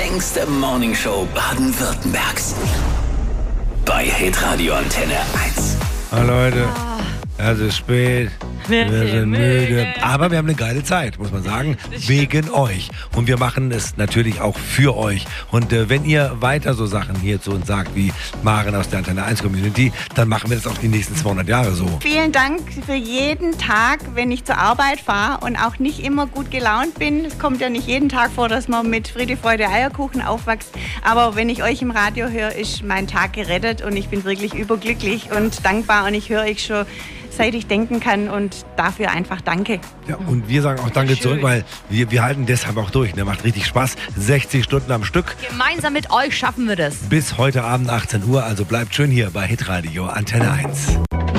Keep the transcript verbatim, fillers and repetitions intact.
längste Morningshow Baden-Württembergs. Bei Hitradio Antenne eins. Hallo Leute, es ist spät, wir sind müde, aber wir haben eine geile Zeit, muss man sagen, wegen euch. Und wir machen es natürlich auch für euch. Und äh, wenn ihr weiter so Sachen hier zu uns sagt, wie Maren aus der Antenne eins Community, dann machen wir das auch die nächsten zweihundert Jahre so. Vielen Dank für jeden Tag, wenn ich zur Arbeit fahre und auch nicht immer gut gelaunt bin. Es kommt ja nicht jeden Tag vor, dass man mit Friede, Freude, Eierkuchen aufwächst. Aber wenn ich euch im Radio höre, ist mein Tag gerettet und ich bin wirklich überglücklich und dankbar. Und ich höre euch schon, seit ich denken kann, und dafür einfach danke. Ja, und wir sagen auch danke Schön. zurück, weil wir, wir halten deshalb auch durch. Der macht richtig Spaß. sechzig Stunden am Stück. Gemeinsam mit euch schaffen wir das. Bis heute Abend achtzehn Uhr. Also bleibt schön hier bei Hitradio Antenne eins.